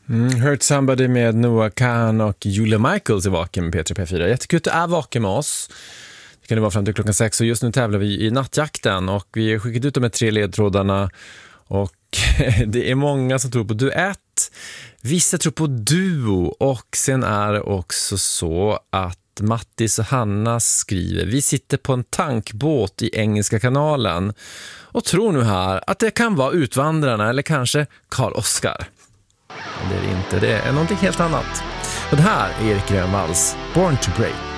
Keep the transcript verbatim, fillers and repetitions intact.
Mm, Hurt Somebody med Noah Kahn och Julia Michaels i Vaken med P tre P fyra. Jättekul att du är vaken med oss. Det kan det vara fram till klockan sex och just nu tävlar vi i nattjakten och vi har skickat ut de här tre ledtrådarna och det är många som tror på duett. Vissa tror på duo och sen är det också så att Mattis och Hanna skriver: vi sitter på en tankbåt i Engelska kanalen och tror nu här att det kan vara Utvandrarna eller kanske Karl Oskar. Men det är det inte, det är någonting helt annat. Och det här är Erik Grönvalls Born to Break.